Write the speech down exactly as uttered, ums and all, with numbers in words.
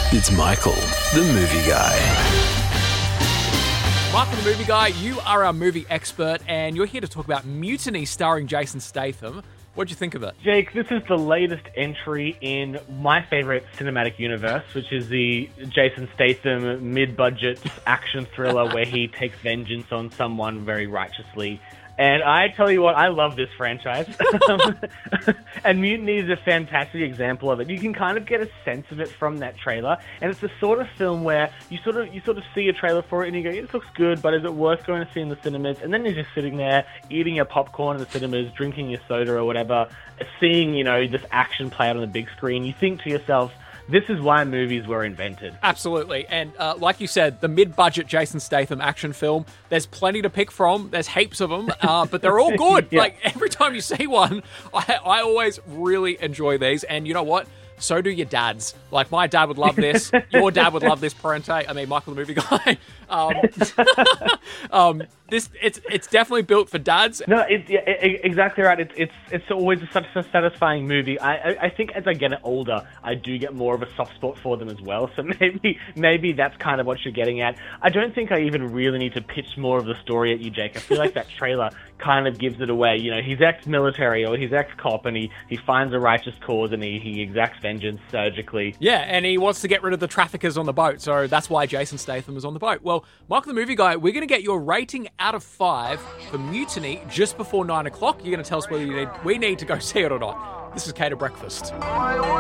It's Michael, the movie guy. Michael, the movie guy, you are our movie expert, and you're here to talk about Mutiny starring Jason Statham. What'd you think of it? Jake, this is the latest entry in my favorite cinematic universe, which is the Jason Statham mid-budget action thriller where he takes vengeance on someone very righteously. And I tell you what, I love this franchise. And Mutiny is a fantastic example of it. You can kind of get a sense of it from that trailer. And it's the sort of film where you sort of you sort of see a trailer for it and you go, yeah, this looks good, but is it worth going to see in the cinemas? And then you're just sitting there eating your popcorn in the cinemas, drinking your soda or whatever, seeing, you know, this action play out on the big screen. You think to yourself, this is why movies were invented. Absolutely. And uh, like you said, the mid-budget Jason Statham action film, there's plenty to pick from. There's heaps of them, uh, but they're all good. Yeah. Like, every time you see one, I, I always really enjoy these. And you know what? So do your dads. Like, my dad would love this. Your dad would love this, Parente. I mean, Michael the movie guy. Um, um, this it's it's definitely built for dads. No, it's yeah, exactly right. It's it's it's always such a satisfying movie. I, I I think as I get older, I do get more of a soft spot for them as well. So maybe maybe that's kind of what you're getting at. I don't think I even really need to pitch more of the story at you, Jake. I feel like that trailer kind of gives it away. You know, he's ex-military or he's ex-cop, and he, he finds a righteous cause and he, he exacts vengeance surgically. Yeah, and he wants to get rid of the traffickers on the boat, so that's why Jason Statham is on the boat. Well, Michael the movie guy, we're going to get your rating out of five for Mutiny just before nine o'clock. You're going to tell us whether you need, we need to go see it or not. This is Cater Breakfast.